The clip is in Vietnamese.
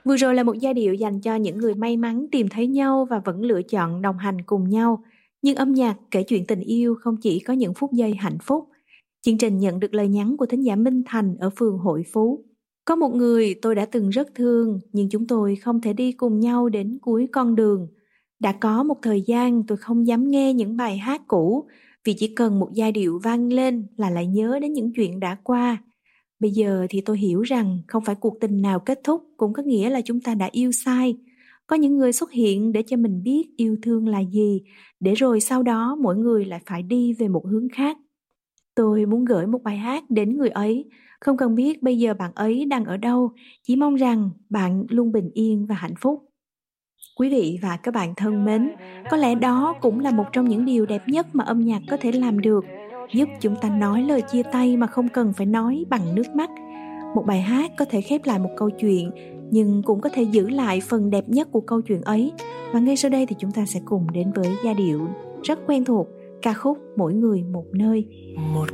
Vừa rồi là một giai điệu dành cho những người may mắn tìm thấy nhau và vẫn lựa chọn đồng hành cùng nhau. Nhưng âm nhạc kể chuyện tình yêu không chỉ có những phút giây hạnh phúc. Chương trình nhận được lời nhắn của thính giả Minh Thành ở phường Hội Phú. Có một người tôi đã từng rất thương, nhưng chúng tôi không thể đi cùng nhau đến cuối con đường. Đã có một thời gian tôi không dám nghe những bài hát cũ, vì chỉ cần một giai điệu vang lên là lại nhớ đến những chuyện đã qua. Bây giờ thì tôi hiểu rằng không phải cuộc tình nào kết thúc cũng có nghĩa là chúng ta đã yêu sai. Có những người xuất hiện để cho mình biết yêu thương là gì, để rồi sau đó mỗi người lại phải đi về một hướng khác. Tôi muốn gửi một bài hát đến người ấy, không cần biết bây giờ bạn ấy đang ở đâu, chỉ mong rằng bạn luôn bình yên và hạnh phúc. Quý vị và các bạn thân mến, có lẽ đó cũng là một trong những điều đẹp nhất mà âm nhạc có thể làm được, giúp chúng ta nói lời chia tay mà không cần phải nói bằng nước mắt. Một bài hát có thể khép lại một câu chuyện, nhưng cũng có thể giữ lại phần đẹp nhất của câu chuyện ấy. Và ngay sau đây thì chúng ta sẽ cùng đến với giai điệu rất quen thuộc, ca khúc Mỗi Người Một Nơi. Một